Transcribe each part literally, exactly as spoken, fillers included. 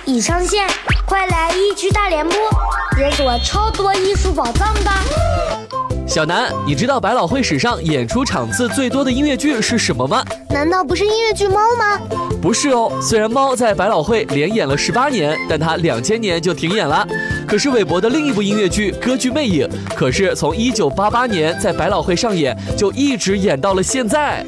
已上线，快来一区大联播，解锁超多艺术宝藏吧！ 小南，你知道百老汇史上演出场次最多的音乐剧是什么吗？ 难道不是音乐剧《猫》吗？ 不是哦，虽然《猫》在百老汇连演了十八年，但它两千年就停演了。可是韦伯的另一部音乐剧《歌剧魅影》，可是从一九八八年在百老汇上演，就一直演到了现在。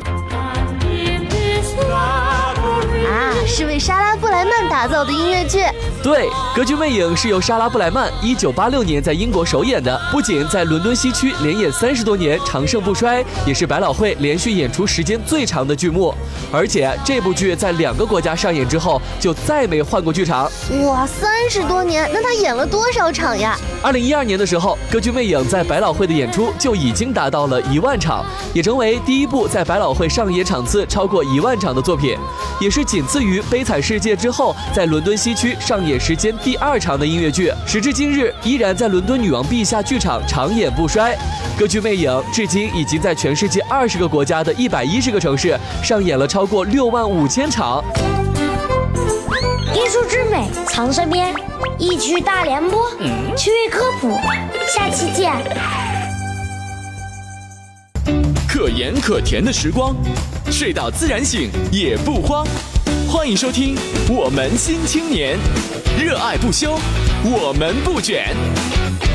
啊，是为莎拉布莱曼打造的音乐剧。 对，《歌剧魅影》是由莎拉布莱曼一九八六年在英国首演的，不仅在伦敦西区连演三十多年，长盛不衰，也是百老汇连续演出时间最长的剧目。而且这部剧在两个国家上演之后，就再没换过剧场。 哇，三十多年，那他演了多少场呀？ 二零一二年的时候，《歌剧魅影》在百老汇的演出就已经达到了一万场，也成为第一部在百老汇上演场次超过一万场的作品，也是仅次于《悲惨世界》之后，在伦敦西区上演时间第二长的音乐剧。时至今日，依然在伦敦女王陛下剧场长演不衰。《歌剧魅影》至今已经在全世界二十个国家的一百一十个城市上演了超过六万五千场。 艺术之美藏身边，一区大联播，趣味科普，下期见。 可盐可甜的时光，睡到自然醒也不慌。欢迎收听《我们新青年》，热爱不休，我们不卷。